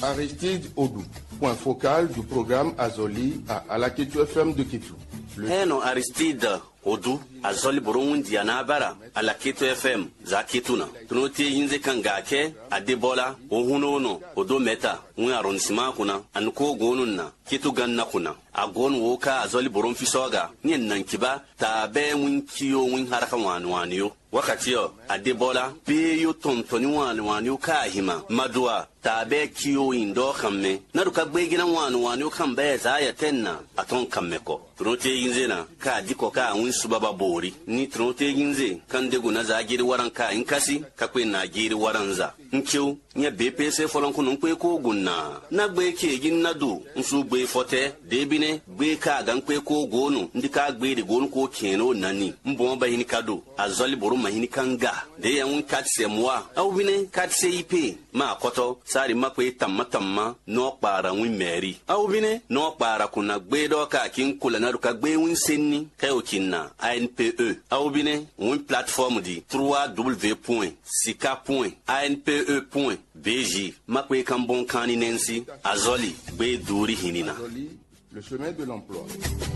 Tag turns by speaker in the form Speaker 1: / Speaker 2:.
Speaker 1: Aristide Odou, point focal du programme Azoli à Alaketu FM de Kitu.
Speaker 2: Heno Aristide Odou Azoli Boron Dianabara Alaketu FM za Kituna. Tunote yinze kangake Adebola Ohunono Odo Meta un arrondissement kuna anko gonunna Kitu ganna kuna agon woka Azoli Boron fisoga nyen nankiba tabe mun kiyo mun haraka waniyo wakati yo Adebola be yo tontoni waniyo ka hima madua tabe kiyo indo kamme naruka gbegina waniyo kambe za ya tenna aton kammeko tunote yinze na ka diko ka un subaba bori ni tunote yinze kan degu na za giri waran ka inkasi ka kwe na giri waranza nkiu nya BPC folon kunu kwe ko gunna na gbe ke gin nadu nsu gbe fote debine gbe ka gan kwe ko gonu ndika gbe de gonu ko keno nani mbo ba hini kado Azoli boru mahini kanga de yan katse mwa au bine katse ipe ma koto sari makwe tamma no kpara wi meri au bine no kpara kuna gbe do ka kin kula na ruka gbe win senni kayo kinna ANPE au bine win platform di 3w.sika.anpe.bg makwe kambon kani nensi Azoli gbe duri hinina
Speaker 1: Le chemin de l'emploi.